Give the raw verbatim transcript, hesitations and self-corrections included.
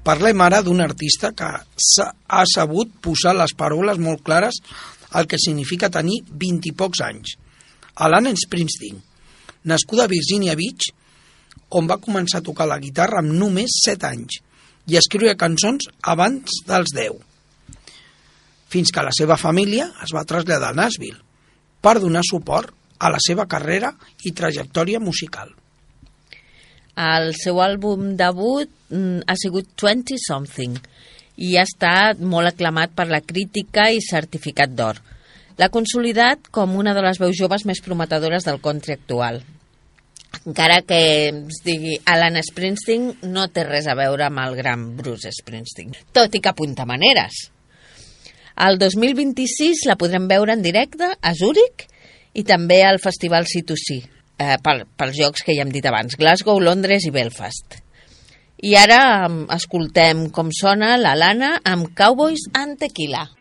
Parlem ara d'un artista que ha sabut posar les paraules molt clares al que significa tenir vint i pocs anys. Alan Springsteen, nascuda a Virginia Beach, on va començar a tocar la guitarra amb només set anys i a escriure cançons abans dels deu, fins que la seva família es va traslladar a Nashville per donar suport a la seva carrera i trajectòria musical. El seu àlbum debut ha sigut Twenty Something i ha estat molt aclamat per la crítica i certificat d'or. L'ha consolidat com una de les veus joves més prometedores del country actual. Encara que es digui Alan Springsteen, no té res a veure amb el gran Bruce Springsteen, tot i que apunta maneres. El dos mil vint-i-sis la podrem veure en directe a Zúrich i també al Festival C dos C, eh, pel, pels jocs que ja hem dit abans, Glasgow, Londres i Belfast. I ara escoltem com sona la Lana amb Cowboys and Tequila.